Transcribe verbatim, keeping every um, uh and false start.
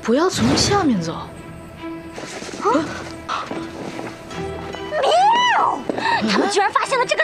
不要从下面走。 喵！他们居然发现了这个